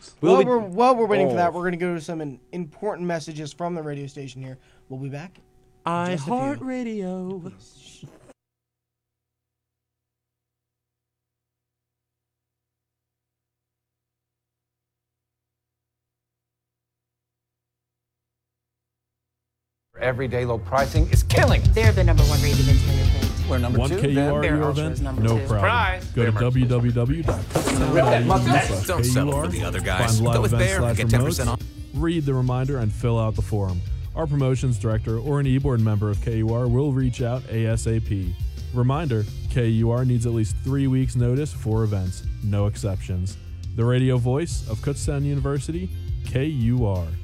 While we're waiting for that, we're going to go to some important messages from the radio station here. We'll be back. iHeartRadio. Everyday low pricing is killing. They're the number one rated interior paint. We're number One two. KURU event, no problem. Surprise. Go to www.kutztown.edu/KUR. Don't settle for the other guys. Find live Go with events Bear and get 10% off. read the reminder, and fill out the form. Our promotions director or an e-board member of KUR will reach out ASAP. Reminder, KUR needs at least 3 weeks' notice for events, no exceptions. The radio voice of Kutztown University, KUR.